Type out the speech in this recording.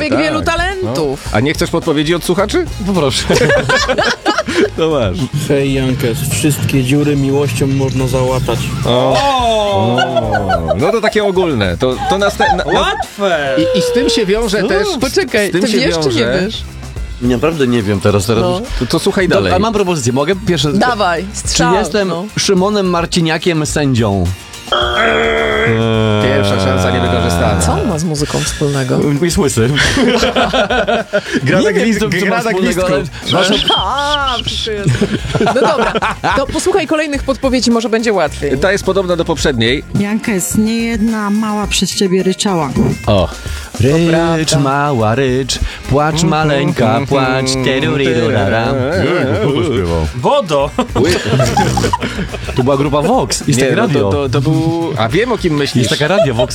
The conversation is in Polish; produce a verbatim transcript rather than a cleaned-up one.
człowiek tak. wielu talentów. No. A nie chcesz podpowiedzi od słuchaczy? Poproszę. To masz. Hej Jankes, wszystkie dziury miłością można załatać. O, no to takie ogólne. To, to następne. Na, Łatwe! i, I z tym się wiąże też. Poczekaj, z tym ty się wiesz wiąże, czy nie wiesz? Naprawdę nie wiem teraz. teraz. No. To, to słuchaj dalej. A mam propozycję, mogę pierwsze... Dawaj, Czy strzał. jestem no. Szymonem Marciniakiem sędzią? Pierwsza szansa niewykorzystana. Co on ma z muzyką wspólnego? Jest łysy. Gra na gwizdu, co ma gra na wspólnego, ale... Wasza... A, przecież jest. No dobra, to posłuchaj kolejnych podpowiedzi, może będzie łatwiej. Ta jest podobna do poprzedniej. Jankes, nie jedna mała przez ciebie ryczała. O. Rycz, mała rycz, płacz maleńka, płacz, terurirurara. Wodo! To była grupa Vox. Jest Nie, takie no radio. to, to, to był... A wiem, o kim myślisz. Jest taka radio Vox.